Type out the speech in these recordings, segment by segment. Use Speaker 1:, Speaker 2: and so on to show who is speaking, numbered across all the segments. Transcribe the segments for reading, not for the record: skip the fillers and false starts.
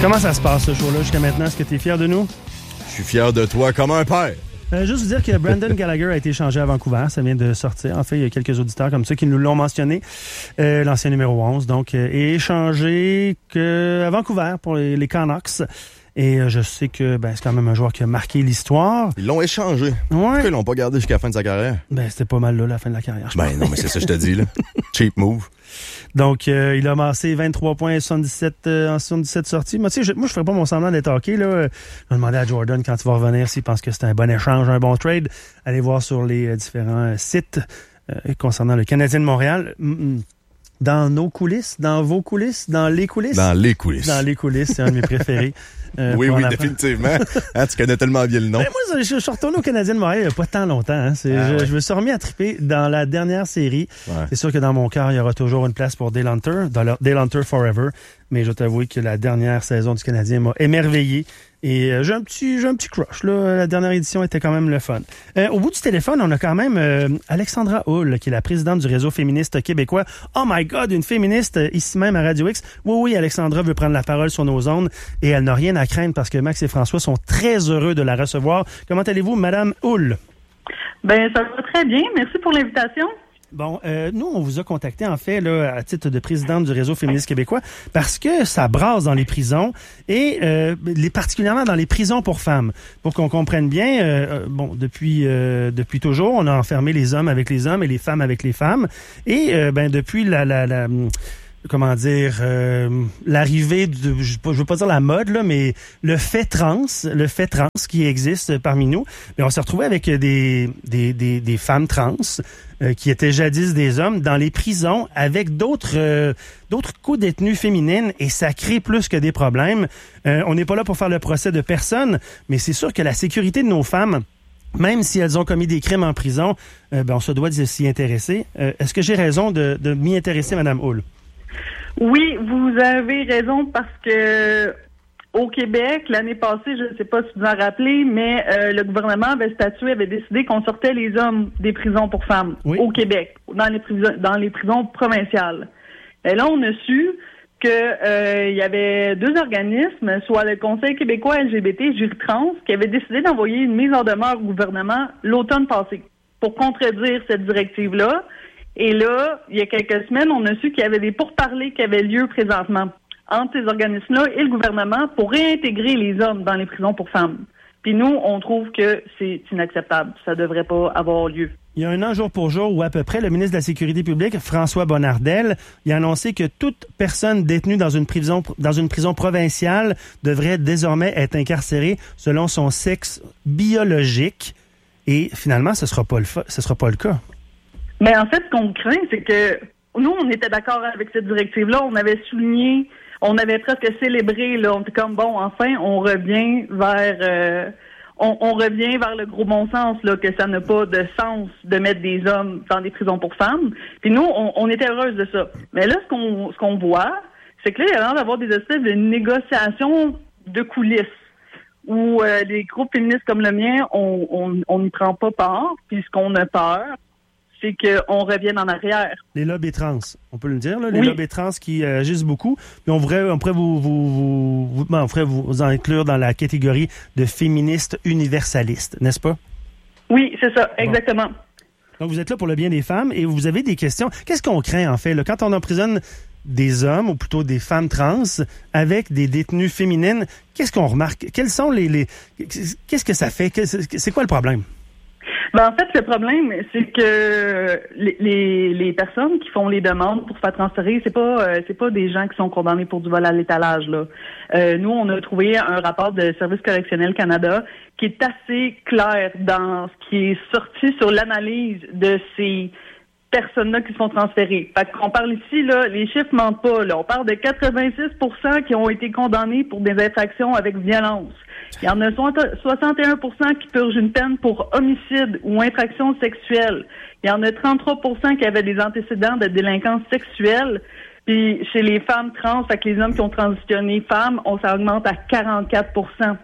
Speaker 1: Comment ça se passe, ce show-là, jusqu'à maintenant? Est-ce que tu es fier de nous?
Speaker 2: Je suis fier de toi comme un père.
Speaker 1: Juste vous dire que Brandon Gallagher a été échangé à Vancouver. Ça vient de sortir. En fait, il y a quelques auditeurs comme ça qui nous l'ont mentionné. L'ancien numéro 11, donc, est échangé à Vancouver pour les Canucks. Et je sais que c'est quand même un joueur qui a marqué l'histoire.
Speaker 2: Ils l'ont échangé.
Speaker 1: Ouais.
Speaker 2: Pourquoi ils l'ont pas gardé jusqu'à la fin de sa carrière?
Speaker 1: C'était pas mal là, la fin de la carrière.
Speaker 2: Non, mais c'est ça que je te dis, là. Cheap move.
Speaker 1: Donc, il a amassé 23 points en 77 sorties. Moi, tu sais, moi, je ferais pas mon semblant d'être hockey, là. Je vais demander à Jordan, quand tu vas revenir, s'il pense que c'est un bon échange, un bon trade. Allez voir sur les différents sites concernant le Canadien de Montréal. Dans nos coulisses, dans vos coulisses, dans les coulisses?
Speaker 2: Dans les coulisses.
Speaker 1: Dans les coulisses, c'est un de mes préférés.
Speaker 2: Oui, définitivement. Tu connais tellement bien le nom.
Speaker 1: Moi, je suis retourné au Canadien de Montréal il n'y a pas tant longtemps. Hein. Je me suis remis à triper dans la dernière série. Ouais. C'est sûr que dans mon cœur, il y aura toujours une place pour Dale Hunter, Dale Hunter Forever. Mais je dois t'avouer que la dernière saison du Canadien m'a émerveillé. Et j'ai un petit crush. Là. La dernière édition était quand même le fun. Au bout du téléphone, on a quand même Alexandra Hull, qui est la présidente du réseau féministe québécois. Oh my God, une féministe ici même à Radio X. Oui, Alexandra veut prendre la parole sur nos ondes et elle n'a rien à craindre parce que Max et François sont très heureux de la recevoir. Comment allez-vous, Madame Hull?
Speaker 3: Ça va très bien. Merci pour l'invitation.
Speaker 1: Bon, nous, on vous a contacté, en fait, là, à titre de présidente du Réseau féministe québécois, parce que ça brasse dans les prisons, et particulièrement dans les prisons pour femmes. Pour qu'on comprenne bien, depuis toujours, on a enfermé les hommes avec les hommes et les femmes avec les femmes. Et depuis l'arrivée je veux pas dire la mode, là, mais le fait trans qui existe parmi nous, mais on s'est retrouvé avec des femmes trans qui étaient jadis des hommes dans les prisons avec d'autres co-détenues féminines, et ça crée plus que des problèmes. On n'est pas là pour faire le procès de personne, mais c'est sûr que la sécurité de nos femmes, même si elles ont commis des crimes en prison, on se doit de s'y intéresser. Est-ce que j'ai raison de m'y intéresser, Madame Hull?
Speaker 3: Oui, vous avez raison, parce que au Québec, l'année passée, je ne sais pas si vous en rappelez, mais le gouvernement avait décidé qu'on sortait les hommes des prisons pour femmes au Québec, dans les prisons provinciales. Et là, on a su que il y avait deux organismes, soit le Conseil québécois LGBT, Jury Trans, qui avaient décidé d'envoyer une mise en demeure au gouvernement l'automne passé pour contredire cette directive-là. Et là, il y a quelques semaines, on a su qu'il y avait des pourparlers qui avaient lieu présentement entre ces organismes-là et le gouvernement pour réintégrer les hommes dans les prisons pour femmes. Puis nous, on trouve que c'est inacceptable. Ça devrait pas avoir lieu.
Speaker 1: Il y a un an, jour pour jour, où à peu près le ministre de la Sécurité publique, François Bonnardel, il a annoncé que toute personne détenue dans une prison provinciale devrait désormais être incarcérée selon son sexe biologique. Et finalement, ce sera pas le cas.
Speaker 3: Mais en fait, ce qu'on craint, c'est que nous, on était d'accord avec cette directive-là. On avait souligné, on avait presque célébré, là. On était comme, bon, enfin, on revient vers le gros bon sens, là, que ça n'a pas de sens de mettre des hommes dans des prisons pour femmes. Puis nous, on était heureuses de ça. Mais là, ce qu'on voit, c'est que là, il y a l'air d'avoir des espèces de négociations de coulisses où des groupes féministes comme le mien, on n'y prend pas part. Puis ce qu'on a peur, c'est qu'on revienne en arrière.
Speaker 1: Les lobbies trans, on peut le dire, là, les lobbies trans qui agissent beaucoup. Puis on pourrait vous inclure dans la catégorie de féministes universalistes, n'est-ce pas?
Speaker 3: Oui, c'est ça, exactement.
Speaker 1: Donc vous êtes là pour le bien des femmes et vous avez des questions. Qu'est-ce qu'on craint, en fait, là, quand on emprisonne des hommes, ou plutôt des femmes trans, avec des détenues féminines? Qu'est-ce qu'on remarque? Quels sont qu'est-ce que ça fait? C'est quoi le problème?
Speaker 3: En fait, le problème, c'est que les personnes qui font les demandes pour se faire transférer, c'est pas des gens qui sont condamnés pour du vol à l'étalage, là. Nous, on a trouvé un rapport de Service correctionnel Canada qui est assez clair dans ce qui est sorti sur l'analyse de ces personnes-là qui se font transférer. Fait qu'on parle ici, là, les chiffres mentent pas, là. On parle de 86% qui ont été condamnés pour des infractions avec violence. Il y en a 61% qui purgent une peine pour homicide ou infraction sexuelle. Il y en a 33% qui avaient des antécédents de délinquance sexuelle. Puis chez les femmes trans, fait que les hommes qui ont transitionné femmes, ça augmente à 44%.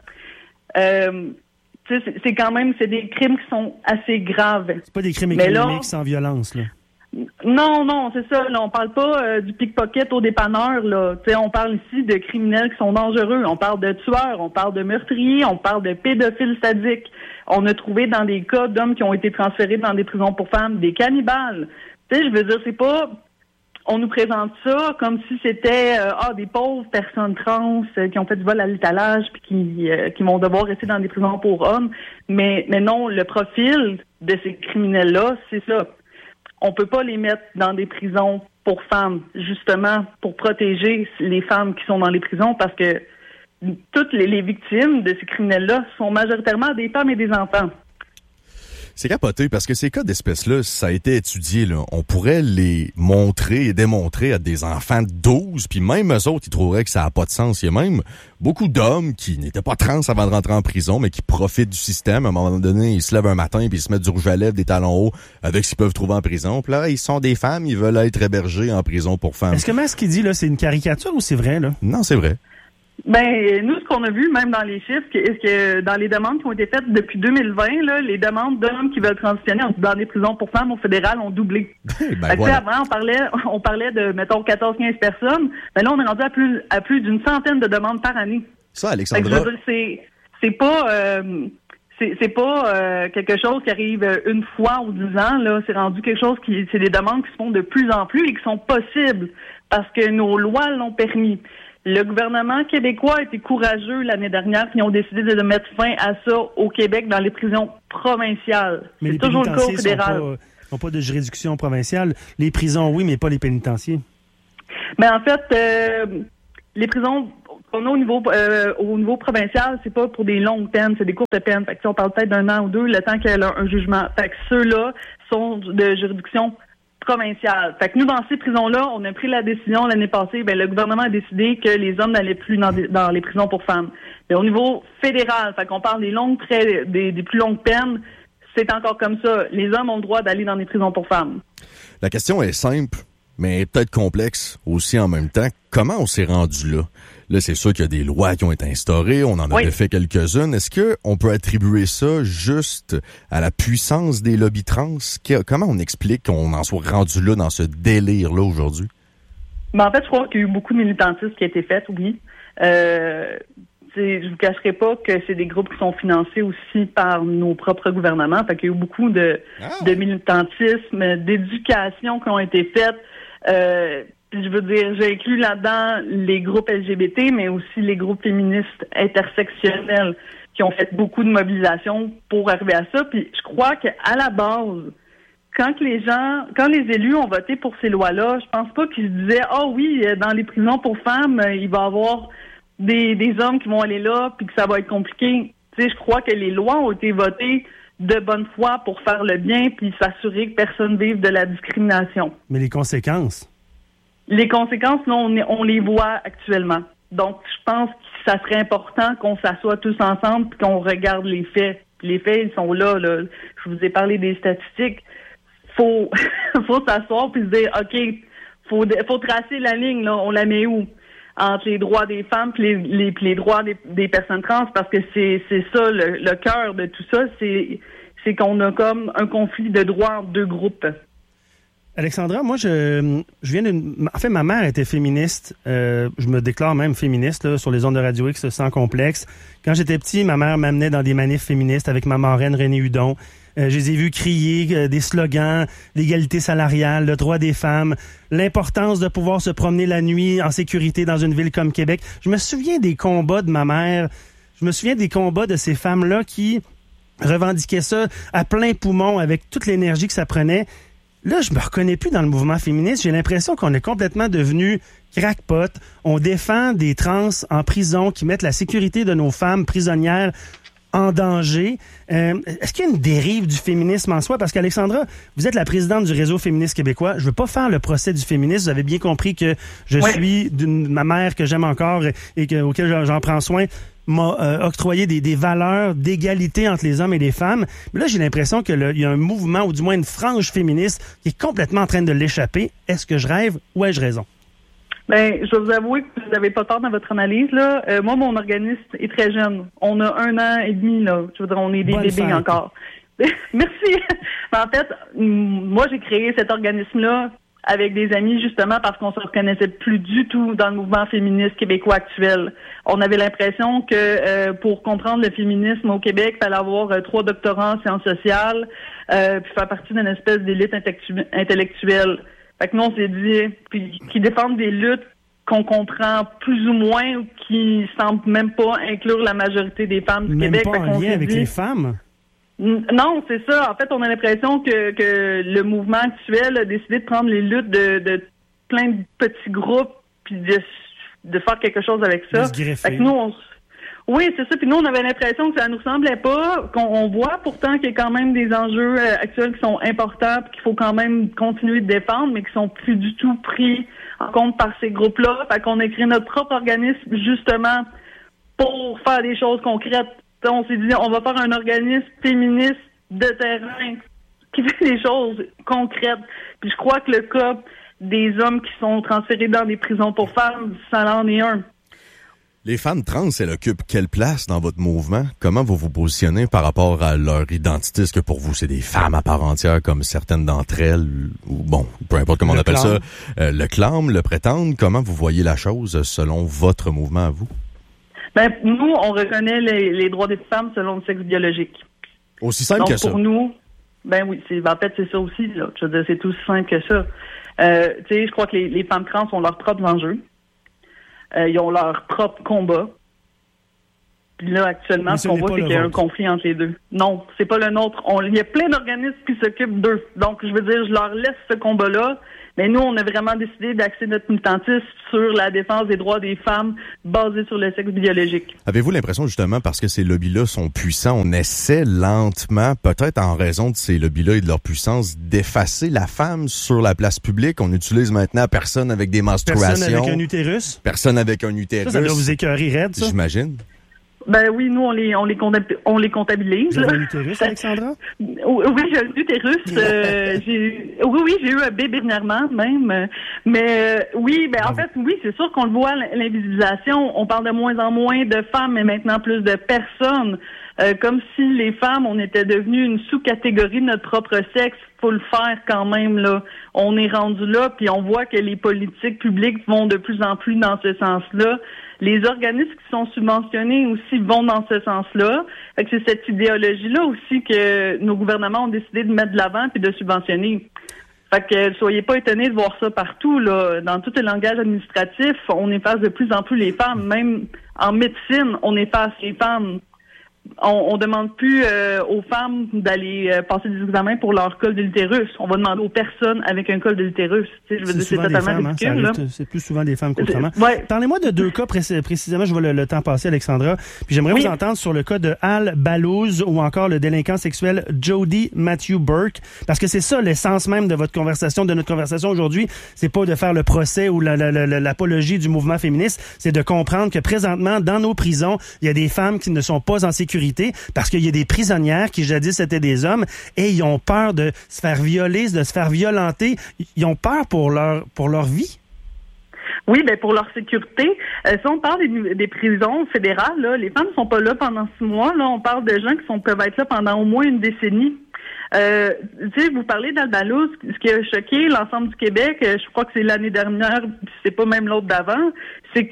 Speaker 3: C'est quand même, c'est des crimes qui sont assez graves.
Speaker 1: C'est pas des crimes économiques sans violence, là.
Speaker 3: Non, c'est ça. Là, on parle pas du pickpocket au dépanneur. Là, on parle ici de criminels qui sont dangereux. On parle de tueurs, on parle de meurtriers, on parle de pédophiles sadiques. On a trouvé dans des cas d'hommes qui ont été transférés dans des prisons pour femmes des cannibales. Je veux dire, c'est pas. On nous présente ça comme si c'était des pauvres personnes trans qui ont fait du vol à l'étalage puis qui vont devoir rester dans des prisons pour hommes. Mais non, le profil de ces criminels-là, c'est ça. On peut pas les mettre dans des prisons pour femmes, justement pour protéger les femmes qui sont dans les prisons, parce que toutes les victimes de ces criminels-là sont majoritairement des femmes et des enfants.
Speaker 2: C'est capoté parce que ces cas d'espèces-là, ça a été étudié. Là. On pourrait les montrer et démontrer à des enfants de 12, puis même eux autres, ils trouveraient que ça n'a pas de sens. Il y a même beaucoup d'hommes qui n'étaient pas trans avant de rentrer en prison, mais qui profitent du système. À un moment donné, ils se lèvent un matin puis ils se mettent du rouge à lèvres, des talons hauts, avec ce qu'ils peuvent trouver en prison. Puis là, ils sont des femmes, ils veulent être hébergés en prison pour femmes.
Speaker 1: Est-ce que ce qu'il dit, là, c'est une caricature ou c'est vrai, là?
Speaker 2: Non, c'est vrai.
Speaker 3: Ben, nous, ce qu'on a vu, même dans les chiffres, est-ce que dans les demandes qui ont été faites depuis 2020, là, les demandes d'hommes qui veulent transitionner dans des prisons pour femmes au fédéral ont doublé.
Speaker 2: Voilà.
Speaker 3: Avant, on parlait de, mettons, 14-15 personnes. Ben là, on est rendu à plus d'une centaine de demandes par année.
Speaker 2: Ça, Alexandra.
Speaker 3: C'est pas quelque chose qui arrive une fois ou 10 ans, là. C'est rendu quelque chose c'est des demandes qui se font de plus en plus et qui sont possibles parce que nos lois l'ont permis. Le gouvernement québécois a été courageux l'année dernière, puis ils ont décidé de mettre fin à ça au Québec dans les prisons provinciales.
Speaker 1: Mais
Speaker 3: c'est toujours le cas au fédéral.
Speaker 1: N'ont pas de juridiction provinciale. Les prisons, oui, mais pas les pénitenciers.
Speaker 3: Mais en fait, les prisons qu'on a au niveau provincial, c'est pas pour des longues peines, c'est des courtes peines. Fait que, on parle peut-être d'un an ou deux, le temps qu'il y a un jugement. Fait que ceux-là sont de juridiction provinciale. Fait que nous, dans ces prisons-là, on a pris la décision l'année passée, le gouvernement a décidé que les hommes n'allaient plus dans les prisons pour femmes. Mais au niveau fédéral, fait qu'on parle des plus longues peines, c'est encore comme ça. Les hommes ont le droit d'aller dans des prisons pour femmes.
Speaker 2: La question est simple, mais peut-être complexe aussi en même temps. Comment on s'est rendu là? Là, c'est sûr qu'il y a des lois qui ont été instaurées, on en avait fait quelques-unes. Est-ce qu'on peut attribuer ça juste à la puissance des lobbies trans? Comment on explique qu'on en soit rendu là dans ce délire-là aujourd'hui?
Speaker 3: En fait, je crois qu'il y a eu beaucoup de militantisme qui a été fait, oui. Je vous cacherai pas que c'est des groupes qui sont financés aussi par nos propres gouvernements. Fait qu'il y a eu beaucoup de militantisme, d'éducation qui ont été faites. Je veux dire, j'ai inclus là-dedans les groupes LGBT, mais aussi les groupes féministes intersectionnels qui ont fait beaucoup de mobilisation pour arriver à ça. Puis je crois qu'à la base, quand les élus ont voté pour ces lois-là, je pense pas qu'ils se disaient oui, dans les prisons pour femmes, il va y avoir des hommes qui vont aller là, puis que ça va être compliqué. Tu sais, je crois que les lois ont été votées de bonne foi pour faire le bien, puis s'assurer que personne vive de la discrimination.
Speaker 1: Mais les conséquences?
Speaker 3: Les conséquences, là, on les voit actuellement. Donc, je pense que ça serait important qu'on s'assoie tous ensemble et qu'on regarde les faits. Les faits, ils sont là. Je vous ai parlé des statistiques. Faut s'asseoir puis se dire, OK, faut tracer la ligne, là. On la met où? Entre les droits des femmes et les droits des personnes trans, parce que c'est ça, le cœur de tout ça, c'est qu'on a comme un conflit de droits entre deux groupes.
Speaker 1: Alexandra, moi, je viens en fait, ma mère était féministe. Je me déclare même féministe là, sur les ondes de Radio X sans complexe. Quand j'étais petit, ma mère m'amenait dans des manifs féministes avec ma marraine Renée Hudon. Je les ai vus crier des slogans, l'égalité salariale, le droit des femmes, l'importance de pouvoir se promener la nuit en sécurité dans une ville comme Québec. Je me souviens des combats de ma mère. Je me souviens des combats de ces femmes-là qui revendiquaient ça à plein poumon avec toute l'énergie que ça prenait. Là, je me reconnais plus dans le mouvement féministe. J'ai l'impression qu'on est complètement devenu crackpot. On défend des trans en prison qui mettent la sécurité de nos femmes prisonnières en danger. Est-ce qu'il y a une dérive du féminisme en soi? Parce qu'Alexandra, vous êtes la présidente du Réseau féministe québécois. Je veux pas faire le procès du féminisme. Vous avez bien compris que je suis ma mère que j'aime encore et auquel j'en prends soin, m'a octroyé des valeurs d'égalité entre les hommes et les femmes. Mais là, j'ai l'impression qu'il y a un mouvement, ou du moins une frange féministe, qui est complètement en train de l'échapper. Est-ce que je rêve ou ai-je raison?
Speaker 3: Je dois vous avouer que vous n'avez pas tort dans votre analyse. Là. Moi, mon organisme est très jeune. On a 1 an et demi. Là. Je veux dire, on est des bébés encore. Merci. En fait, moi, j'ai créé cet organisme-là avec des amis, justement, parce qu'on se reconnaissait plus du tout dans le mouvement féministe québécois actuel. On avait l'impression que pour comprendre le féminisme au Québec, il fallait avoir 3 doctorats en sciences sociales, puis faire partie d'une espèce d'élite intellectuelle. Fait que nous, on s'est dit, puis qui défendent des luttes qu'on comprend plus ou moins, ou qui semblent même pas inclure la majorité des femmes du Québec.
Speaker 1: Même pas en lien avec les femmes?
Speaker 3: Non, c'est ça. En fait, on a l'impression que le mouvement actuel a décidé de prendre les luttes de plein de petits groupes puis de faire quelque chose avec ça. Fait que nous, oui, c'est ça. Puis nous, on avait l'impression que ça nous ressemblait pas, qu'on voit pourtant qu'il y a quand même des enjeux actuels qui sont importants puis qu'il faut quand même continuer de défendre, mais qui sont plus du tout pris en compte par ces groupes-là. Fait qu'on a créé notre propre organisme justement pour faire des choses concrètes. On s'est dit, on va faire un organisme féministe de terrain qui fait des choses concrètes. Puis je crois que le cas des hommes qui sont transférés dans des prisons pour femmes, ça en est un.
Speaker 2: Les femmes trans, elles occupent quelle place dans votre mouvement? Comment vous vous positionnez par rapport à leur identité? Est-ce que pour vous, c'est des femmes à part entière comme certaines d'entre elles? Ou bon, peu importe comment on appelle ça, le clament, le prétendent. Comment vous voyez la chose selon votre mouvement à vous?
Speaker 3: Ben, nous, on reconnaît les droits des femmes selon le sexe biologique.
Speaker 2: Aussi simple
Speaker 3: donc,
Speaker 2: que ça?
Speaker 3: Pour nous, ben oui, en fait, c'est ça aussi, là. Je veux dire, c'est aussi simple que ça. Tu sais, je crois que les femmes trans ont leurs propres enjeux. Ils ont leur propre combat. Puis là, actuellement, ce qu'on voit, c'est qu'il y a un conflit entre les deux. Non, c'est pas le nôtre. Il y a plein d'organismes qui s'occupent d'eux. Donc, je veux dire, je leur laisse ce combat-là. Mais nous, on a vraiment décidé d'axer notre militantisme sur la défense des droits des femmes basée sur le sexe biologique.
Speaker 2: Avez-vous l'impression, justement, parce que ces lobbies-là sont puissants, on essaie lentement, peut-être en raison de ces lobbies-là et de leur puissance, d'effacer la femme sur la place publique? On utilise maintenant personne avec des menstruations.
Speaker 1: Personne avec un utérus?
Speaker 2: Personne avec un utérus.
Speaker 1: Ça doit vous écœurer raide, ça?
Speaker 2: J'imagine.
Speaker 3: Ben oui, nous, on les comptabilise.
Speaker 1: Vous avez un utérus, Alexandra?
Speaker 3: Oui, j'ai un utérus. J'ai eu un bébé dernièrement, même. Mais oui, en fait, oui, c'est sûr qu'on le voit, l'invisibilisation. On parle de moins en moins de femmes, mais maintenant plus de personnes. Comme si les femmes, on était devenues une sous-catégorie de notre propre sexe. Faut le faire quand même, là. On est rendu là, puis on voit que les politiques publiques vont de plus en plus dans ce sens-là. Les organismes qui sont subventionnés aussi vont dans ce sens-là. Fait que c'est cette idéologie-là aussi que nos gouvernements ont décidé de mettre de l'avant puis de subventionner. Fait que soyez pas étonnés de voir ça partout, là. Dans tout le langage administratif, on efface de plus en plus les femmes. Même en médecine, on efface les femmes. On demande plus aux femmes d'aller passer des examens pour leur col de l'utérus. On va demander aux personnes avec un col de l'utérus. Tu sais, je veux dire, c'est totalement ridicule.
Speaker 1: C'est plus souvent des femmes qu'autrement. Ouais. Parlez-moi de 2 cas précisément. Je vois le temps passer, Alexandra. Puis j'aimerais vous entendre sur le cas de Al Balouz ou encore le délinquant sexuel Jody Matthew Burke. Parce que c'est ça l'essence même de votre conversation, de notre conversation aujourd'hui. C'est pas de faire le procès ou l'apologie du mouvement féministe. C'est de comprendre que présentement, dans nos prisons, il y a des femmes qui ne sont pas en sécurité parce qu'il y a des prisonnières qui jadis étaient des hommes et ils ont peur de se faire violer, de se faire violenter. Ils ont peur pour leur vie.
Speaker 3: Oui, ben pour leur sécurité. Si on parle des prisons fédérales, là, les femmes ne sont pas là pendant 6 mois. Là, on parle de gens qui peuvent être là pendant au moins une décennie. Tu sais, vous parlez d'Al Balouz, ce qui a choqué l'ensemble du Québec, je crois que c'est l'année dernière, c'est pas même l'autre d'avant, c'est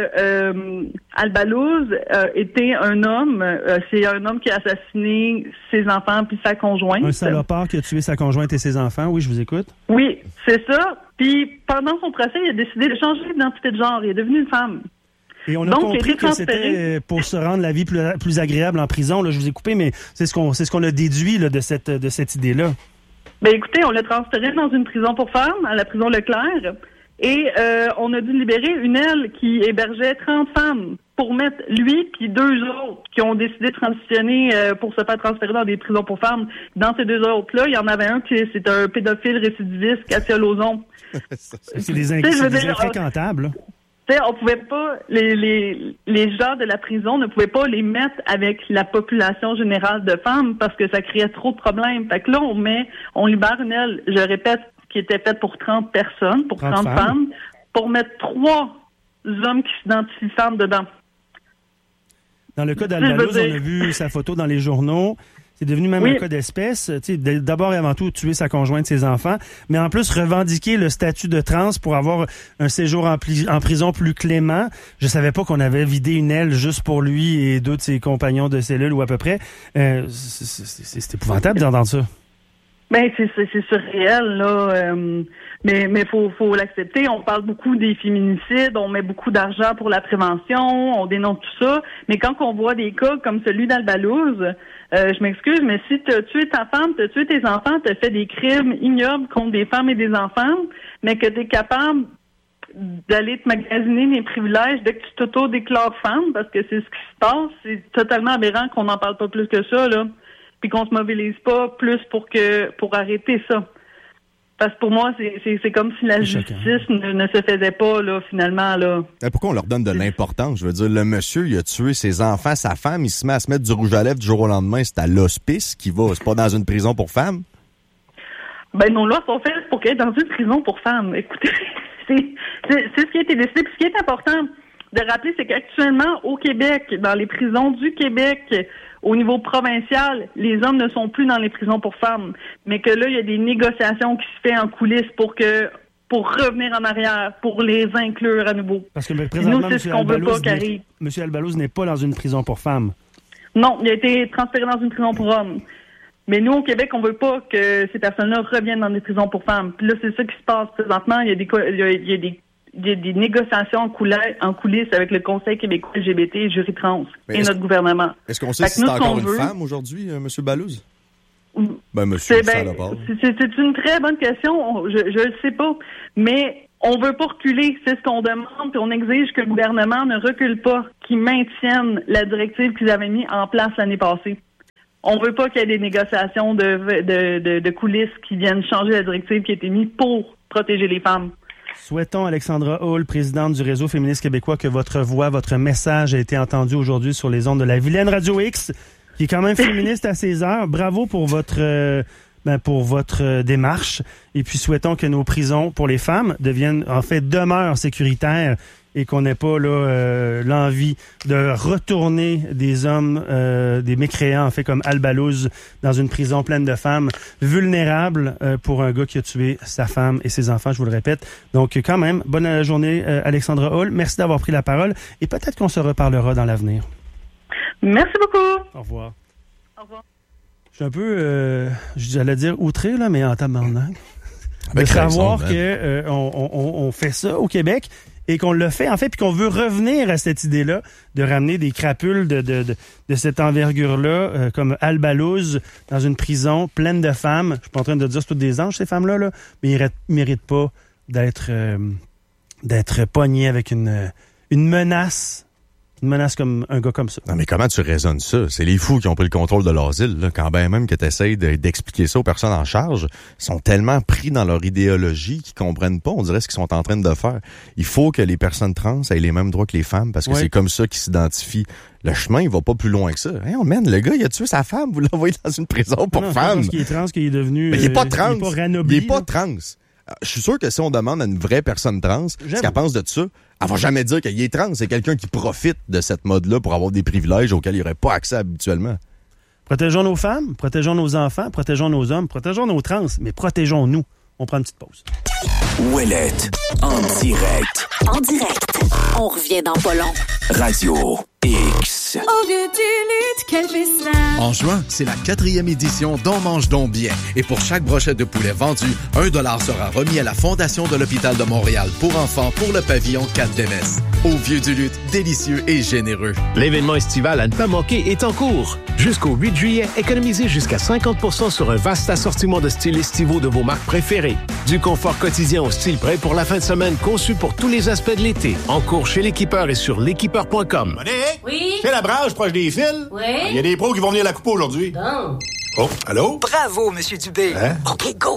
Speaker 3: que Al Balouz était un homme, c'est un homme qui a assassiné ses enfants puis sa conjointe.
Speaker 1: Un salopard qui a tué sa conjointe et ses enfants, oui, je vous écoute.
Speaker 3: Oui, c'est ça. Puis pendant son procès, il a décidé de changer d'identité de genre, il est devenu une femme.
Speaker 1: Et on a compris que c'était pour se rendre la vie plus agréable en prison. Là, je vous ai coupé, mais c'est ce qu'on a déduit là, de cette idée-là.
Speaker 3: Ben écoutez, on l'a transféré dans une prison pour femmes, à la prison Leclerc, et on a dû libérer une aile qui hébergeait 30 femmes pour mettre lui puis 2 autres qui ont décidé de transitionner pour se faire transférer dans des prisons pour femmes. Dans ces 2 autres-là, il y en avait un qui c'est un pédophile récidiviste, Katia Lauzon.
Speaker 1: C'est des infréquentables.
Speaker 3: On pouvait pas, les gens de la prison ne pouvaient pas les mettre avec la population générale de femmes parce que ça créait trop de problèmes. Fait que là, on libère une aile, je répète, qui était faite pour 30 personnes, pour 30 femmes, pour mettre 3 hommes qui s'identifient femmes dedans.
Speaker 1: Dans le cas d'Al Balouz, on a vu sa photo dans les journaux. C'est devenu même un cas d'espèce. D'abord et avant tout, tuer sa conjointe, ses enfants, mais en plus revendiquer le statut de trans pour avoir un séjour en prison plus clément. Je savais pas qu'on avait vidé une aile juste pour lui et deux de ses compagnons de cellule ou à peu près. C'est épouvantable d'entendre ça.
Speaker 3: Ben c'est surréel là, mais faut l'accepter. On parle beaucoup des féminicides, on met beaucoup d'argent pour la prévention, on dénonce tout ça, mais quand on voit des cas comme celui d'Albalouse, je m'excuse, mais si t'as tué ta femme, t'as tué tes enfants, t'as fait des crimes ignobles contre des femmes et des enfants, mais que t'es capable d'aller te magasiner les privilèges dès que tu t'auto-déclares femme, parce que c'est ce qui se passe, c'est totalement aberrant qu'on n'en parle pas plus que ça là. Puis qu'on se mobilise pas plus pour arrêter ça. Parce que pour moi, c'est comme si la justice ne se faisait pas, là, finalement, là.
Speaker 2: Pourquoi on leur donne de l'importance? Je veux dire, le monsieur, il a tué ses enfants, sa femme, il se met à se mettre du rouge à lèvres du jour au lendemain, c'est à l'hospice qu'il va, c'est pas dans une prison pour femmes?
Speaker 3: Ben, nos lois sont faites pour qu'elle est dans une prison pour femmes. Écoutez, c'est ce qui a été décidé. Puis ce qui est important de rappeler, c'est qu'actuellement, au Québec, dans les prisons du Québec, au niveau provincial, les hommes ne sont plus dans les prisons pour femmes, mais que là, il y a des négociations qui se font en coulisses pour revenir en arrière, pour les inclure à nouveau.
Speaker 1: Parce que présentement,
Speaker 3: nous, c'est ce qu'on veut pas qu'arrive.
Speaker 1: M. Alballoz n'est pas dans une prison pour femmes.
Speaker 3: Non, il a été transféré dans une prison pour hommes. Mais nous, au Québec, on veut pas que ces personnes-là reviennent dans des prisons pour femmes. Puis là, c'est ça qui se passe présentement. Il y a des négociations en coulisses avec le Conseil québécois LGBT et Jury Trans et notre gouvernement.
Speaker 2: Est-ce qu'on sait si c'est encore une femme aujourd'hui, M. Ballouz? Ben, monsieur Salopard.
Speaker 3: C'est une très bonne question. Je le sais pas. Mais on veut pas reculer. C'est ce qu'on demande. Puis on exige que le gouvernement ne recule pas, qu'il maintienne la directive qu'ils avaient mis en place l'année passée. On veut pas qu'il y ait des négociations de coulisses qui viennent changer la directive qui a été mise pour protéger les femmes.
Speaker 1: Souhaitons, Alexandra Hall, présidente du Réseau féministe québécois, que votre voix, votre message a été entendu aujourd'hui sur les ondes de la vilaine Radio X, qui est quand même féministe à ses heures. Bravo pour votre démarche. Et puis souhaitons que nos prisons pour les femmes deviennent en fait demeures sécuritaires et qu'on n'ait pas là l'envie de retourner des hommes, des mécréants, en fait, comme Alballouz, dans une prison pleine de femmes vulnérables pour un gars qui a tué sa femme et ses enfants, je vous le répète. Donc, quand même, bonne journée, Alexandra Hall. Merci d'avoir pris la parole et peut-être qu'on se reparlera dans l'avenir.
Speaker 3: Merci beaucoup.
Speaker 1: Au revoir.
Speaker 3: Au revoir.
Speaker 1: Je suis un peu, j'allais dire outré, là, mais en tabarnak. De savoir que on fait ça au Québec et qu'on le fait, en fait, puis qu'on veut revenir à cette idée-là de ramener des crapules de cette envergure-là, comme Alballouz, dans une prison pleine de femmes. Je suis pas en train de dire que c'est toutes des anges, ces femmes-là, là, mais ils méritent pas d'être pognés avec une menace. Une menace comme un gars comme ça.
Speaker 2: Non, mais comment tu raisonnes ça? C'est les fous qui ont pris le contrôle de l'asile, là. Quand bien même que tu essayes d'expliquer ça aux personnes en charge, ils sont tellement pris dans leur idéologie qu'ils comprennent pas, on dirait, ce qu'ils sont en train de faire. Il faut que les personnes trans aient les mêmes droits que les femmes, parce que c'est comme ça qu'ils s'identifient. Le chemin, il va pas plus loin que ça. Hey, le gars, il a tué sa femme, vous l'envoyez dans une prison pour femmes.
Speaker 1: Parce qu'il est trans, qu'il est devenu...
Speaker 2: Mais il est pas trans.
Speaker 1: Il est pas ranobli.
Speaker 2: Il est pas trans. Je suis sûr que si on demande à une vraie personne trans ce qu'elle pense de ça, elle va jamais dire qu'il est trans. C'est quelqu'un qui profite de cette mode-là pour avoir des privilèges auxquels il n'aurait pas accès habituellement.
Speaker 1: Protégeons nos femmes, protégeons nos enfants, protégeons nos hommes, protégeons nos trans, mais protégeons-nous. On prend une petite pause.
Speaker 4: Ouellette, en direct.
Speaker 5: En direct. On revient dans pas long.
Speaker 4: Radio X.
Speaker 5: Au vieux du lutte, quel festin.
Speaker 6: En juin, c'est la 4e édition d'On mange donc bien. Et pour chaque brochette de poulet vendue, $1 sera remis à la Fondation de l'Hôpital de Montréal pour enfants pour le pavillon 4 d'MS. Au vieux du lutte, délicieux et généreux.
Speaker 7: L'événement estival à ne pas manquer est en cours. Jusqu'au 8 juillet, économisez jusqu'à 50% sur un vaste assortiment de styles estivaux de vos marques préférées. Du confort quotidien au style prêt pour la fin de semaine conçu pour tous les aspects de l'été. En cours chez l'équipeur et sur l'équipeur.com.
Speaker 8: Oui? C'est la branche proche des fils?
Speaker 5: Oui?
Speaker 8: Il y a des pros qui vont venir la couper aujourd'hui.
Speaker 5: Bon.
Speaker 8: Oh, allô?
Speaker 9: Bravo, Monsieur Dubé.
Speaker 8: Hein?
Speaker 9: OK, go.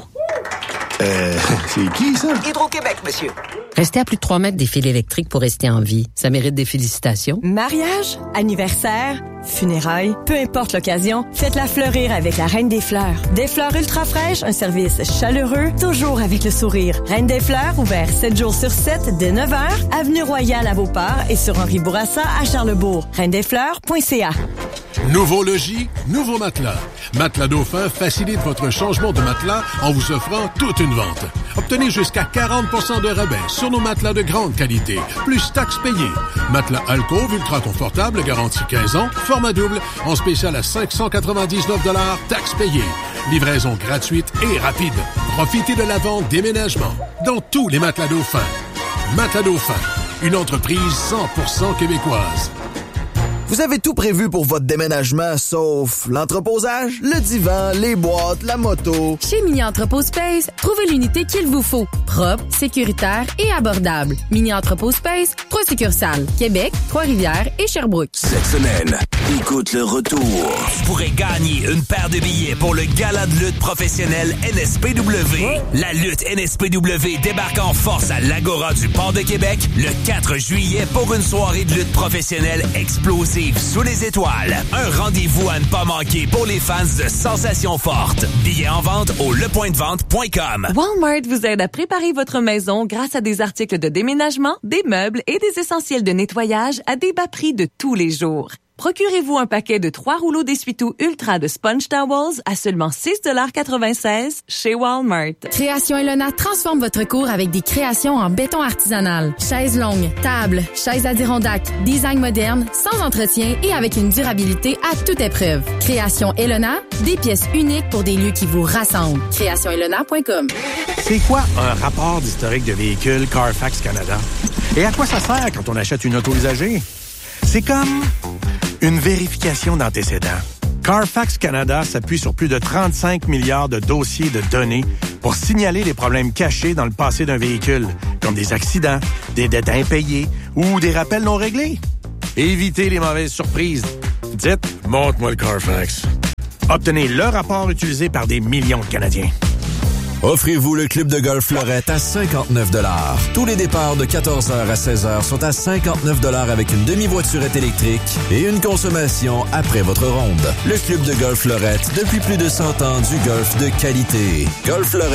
Speaker 8: C'est qui, ça?
Speaker 9: Hydro-Québec, monsieur.
Speaker 10: Restez à plus de 3 mètres des fils électriques pour rester en vie. Ça mérite des félicitations.
Speaker 11: Mariage, anniversaire, funérailles, peu importe l'occasion, faites-la fleurir avec la Reine des Fleurs. Des fleurs ultra fraîches, un service chaleureux, toujours avec le sourire. Reine des Fleurs, ouvert 7 jours sur 7 dès 9h, avenue Royale à Beauport et sur Henri Bourassa à Charlesbourg. Reine-des-Fleurs.ca.
Speaker 12: Nouveau logis, nouveau matelas. Matelas Dauphin facilite votre changement de matelas en vous offrant toute une vente. Obtenez jusqu'à 40% de rabais sur nos matelas de grande qualité, plus taxes payées. Matelas Alcove ultra confortable, garantie 15 ans, format double, en spécial à 599 $, taxes payées. Livraison gratuite et rapide. Profitez de la vente déménagement dans tous les matelas Dauphin. Matelas Dauphin, une entreprise 100% québécoise.
Speaker 13: Vous avez tout prévu pour votre déménagement, sauf l'entreposage, le divan, les boîtes, la moto.
Speaker 14: Chez Mini Entrepôt Space, trouvez l'unité qu'il vous faut. Propre, sécuritaire et abordable. Mini Entrepôt Space, 3 succursales. Québec, Trois-Rivières et Sherbrooke.
Speaker 4: Cette semaine, écoute le retour.
Speaker 15: Tu pourrais gagner une paire de billets pour le gala de lutte professionnelle NSPW. La lutte NSPW débarque en force à l'Agora du Port de Québec le 4 juillet pour une soirée de lutte professionnelle explosive sous les étoiles. Un rendez-vous à ne pas manquer pour les fans de sensations fortes. Billets en vente au lepointdevente.com.
Speaker 16: Walmart vous aide à préparer votre maison grâce à des articles de déménagement, des meubles et des essentiels de nettoyage à des bas prix de tous les jours. Procurez-vous un paquet de 3 rouleaux d'essuie-tout Ultra de Sponge Towels à seulement 6,96 $ chez Walmart.
Speaker 14: Création Elona transforme votre cour avec des créations en béton artisanal. Chaises longues, tables, chaises Adirondack, design moderne, sans entretien et avec une durabilité à toute épreuve. Création Elona, des pièces uniques pour des lieux qui vous rassemblent. CréationElona.com.
Speaker 17: C'est quoi un rapport d'historique de véhicule Carfax Canada? Et à quoi ça sert quand on achète une auto usagée? C'est comme une vérification d'antécédents. Carfax Canada s'appuie sur plus de 35 milliards de dossiers de données pour signaler les problèmes cachés dans le passé d'un véhicule, comme des accidents, des dettes impayées ou des rappels non réglés. Évitez les mauvaises surprises. Dites « Montre-moi le Carfax ». Obtenez le rapport utilisé par des millions de Canadiens.
Speaker 18: Offrez-vous le club de golf Fleurette à 59 $. Tous les départs de 14h à 16h sont à 59 $ avec une demi-voiturette électrique et une consommation après votre ronde. Le club de golf Fleurette, depuis plus de 100 ans, du golf de qualité. Golf Fleurette.